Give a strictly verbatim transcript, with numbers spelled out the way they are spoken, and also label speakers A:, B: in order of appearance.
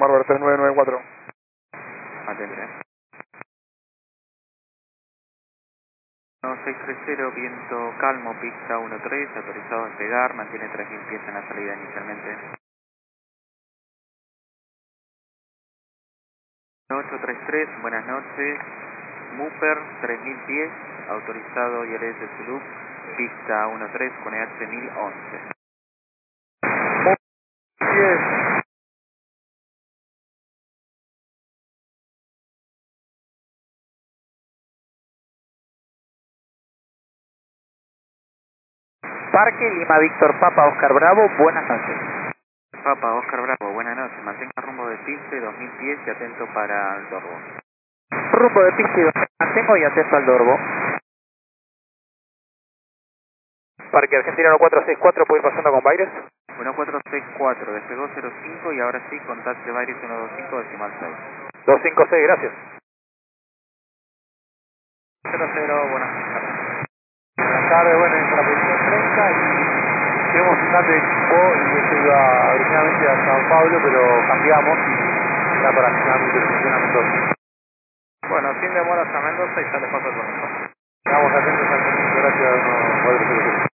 A: Bárbaro tres nueve nueve cuatro.
B: Atente. seis tres cero, viento calmo, pista uno tres, autorizado a despegar, mantiene tres mil pies en la salida inicialmente. ocho tres tres, buenas noches, Mooper tres mil pies, autorizado I L S Zulu, pista uno tres con E H mil once.
A: diez.
C: Parque Lima Víctor Papa Oscar Bravo, buenas noches.
B: Papa Oscar Bravo, buenas noches, mantenga rumbo de pista dos mil pies y atento para el Dorbo.
C: Rumbo de pista y mantengo y atento al Dorbo. Parque Argentina uno cuatro seis cuatro, ¿puede ir pasando con Baires?
B: uno cuatro seis cuatro, despegó cero cinco y ahora sí, contacte Baires uno dos cinco decimal seis.
C: dos cinco seis, gracias.
B: cero cero, buenas tardes.
A: Buenas tardes, bueno, en la posición treinta y tenemos un cambio de equipo y yo iba originalmente a San Pablo, pero cambiamos y está para finalmente funciona Mendoza.
B: Bueno, sin demoras a Mendoza y sale paso el bonito.
A: Estamos atentos al momento, gracias, no,